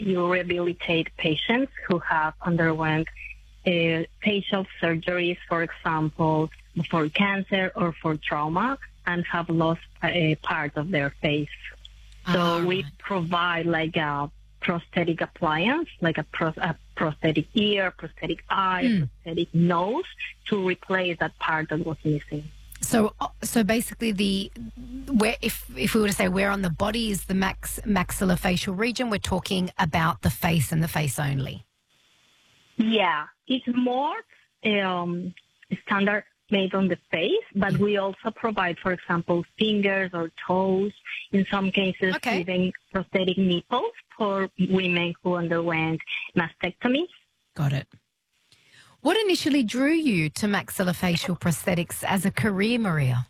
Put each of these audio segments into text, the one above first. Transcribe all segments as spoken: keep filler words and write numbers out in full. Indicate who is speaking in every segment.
Speaker 1: you rehabilitate patients who have underwent uh, facial surgeries, for example, for cancer or for trauma, and have lost a part of their face. So
Speaker 2: Ah,
Speaker 1: we
Speaker 2: right.
Speaker 1: provide like a prosthetic appliance, like a, pros- a prosthetic ear, prosthetic eye,
Speaker 2: Mm.
Speaker 1: prosthetic nose, to replace that part that was missing.
Speaker 2: So, so basically, the where if if we were to say where on the body is the max maxillofacial region, we're talking about the face and the face only.
Speaker 1: Yeah, it's more um, standard made on the face, but we also provide, for example, fingers or toes, in some cases
Speaker 2: Okay.
Speaker 1: even prosthetic nipples for women who underwent mastectomies.
Speaker 2: Got it. What initially drew you to maxillofacial prosthetics as a career, Maria?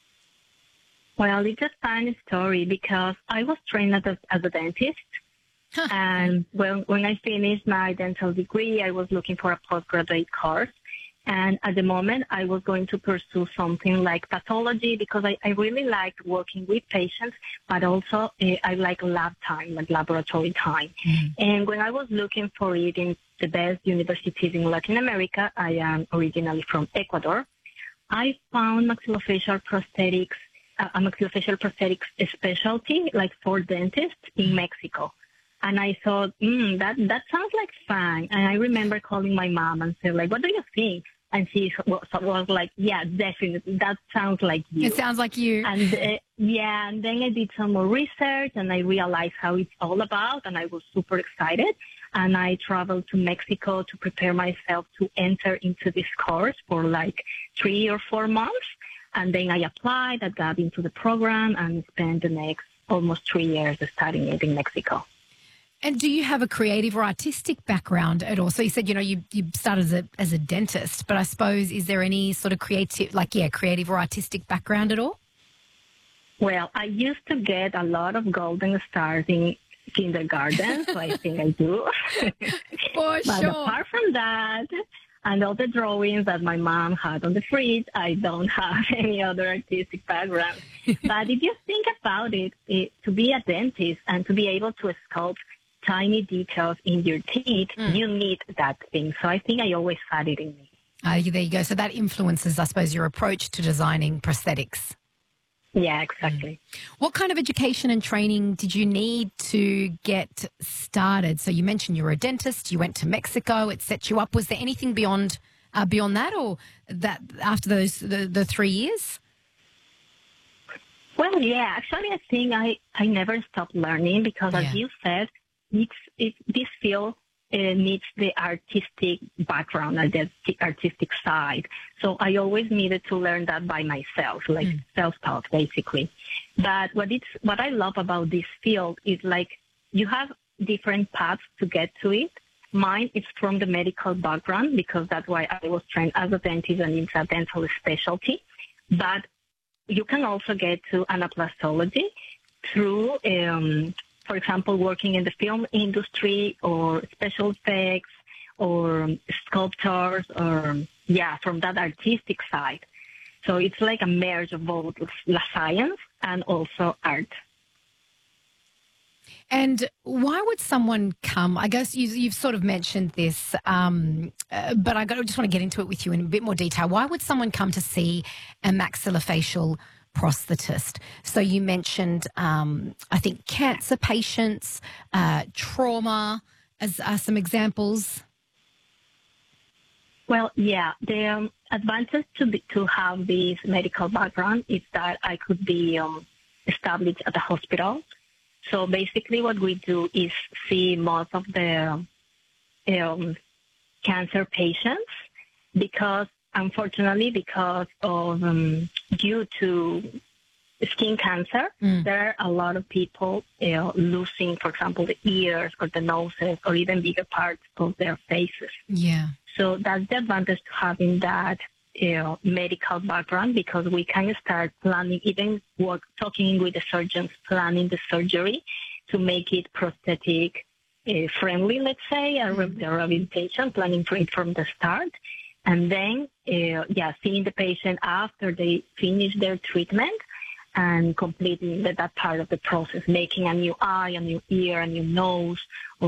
Speaker 1: Well, it's a fun story because I was trained as a, as a dentist.
Speaker 2: Huh.
Speaker 1: And when, when I finished my dental degree, I was looking for a postgraduate course. And at the moment, I was going to pursue something like pathology because I, I really liked working with patients, but also uh, I like lab time, like laboratory time.
Speaker 2: Mm.
Speaker 1: And when I was looking for it in the best universities in Latin America, I am originally from Ecuador, I found maxillofacial prosthetics, uh, a maxillofacial prosthetics specialty, like for dentists in Mexico. And I thought, mm, that, that sounds like fun. And I remember calling my mom and said, like, what do you think? And she was, was like, yeah, definitely. That sounds like you.
Speaker 2: It sounds like you.
Speaker 1: And uh, yeah, and then I did some more research and I realized how it's all about. And I was super excited. And I traveled to Mexico to prepare myself to enter into this course for like three or four months. And then I applied, I got into the program and spent the next almost three years studying it in Mexico.
Speaker 2: And do you have a creative or artistic background at all? So you said, you know, you, you started as a, as a dentist, but I suppose, is there any sort of creative, like, yeah, creative or artistic background at all?
Speaker 1: Well, I used to get a lot of golden stars in kindergarten, so I think I do.
Speaker 2: For
Speaker 1: But
Speaker 2: sure.
Speaker 1: apart from that, and all the drawings that my mom had on the fridge, I don't have any other artistic background. But if you think about it, it, to be a dentist and to be able to sculpt tiny details in your teeth,
Speaker 2: Mm.
Speaker 1: you need that thing. So I think I always had it in me.
Speaker 2: Uh, there you go. So that influences, I suppose, your approach to designing prosthetics.
Speaker 1: Yeah, exactly.
Speaker 2: What kind of education and training did you need to get started? So you mentioned you were a dentist, you went to Mexico, it set you up. Was there anything beyond uh, beyond that, or that after those the, the three years?
Speaker 1: Well, yeah, actually, I think I, I never stopped learning because,
Speaker 2: Yeah.
Speaker 1: as you said, it's, it, this field uh, needs the artistic background and the artistic side. So I always needed to learn that by myself, like
Speaker 2: Mm.
Speaker 1: self-taught, basically. But what it's what I love about this field is like you have different paths to get to it. Mine is from the medical background because that's why I was trained as a dentist and it's a dental specialty. But you can also get to anaplastology through, um, for example, working in the film industry or special effects or sculptors or, yeah, from that artistic side. So it's like a merge of both la science and also art.
Speaker 2: And why would someone come? I guess you, you've sort of mentioned this, um, uh, but I got- I just want to get into it with you in a bit more detail. Why would someone come to see a maxillofacial prosthetist? So you mentioned, um, I think, cancer patients, uh, trauma, as are some examples.
Speaker 1: Well, yeah, the um, advantage to be, to have this medical background is that I could be um, established at the hospital. So basically what we do is see most of the um, cancer patients because, unfortunately, because of um, due to skin cancer,
Speaker 2: Mm.
Speaker 1: there are a lot of people you know, losing, for example, the ears or the noses or even bigger parts of their faces.
Speaker 2: Yeah.
Speaker 1: So that's the advantage to having that you know, medical background because we can start planning, even work, talking with the surgeons, planning the surgery to make it prosthetic uh, friendly, let's say, and
Speaker 2: Mm.
Speaker 1: the rehabilitation, planning for it from the start. And then, uh, yeah, seeing the patient after they finish their treatment and completing that, that part of the process, making a new eye, a new ear, a new nose,